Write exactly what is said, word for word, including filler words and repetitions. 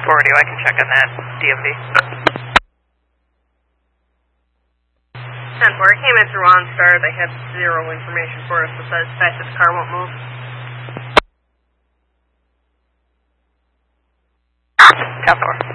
forward you, I can check on that D M V. ten four, I came in through OnStar. They had zero information for us besides the fact that the car won't move. ten four.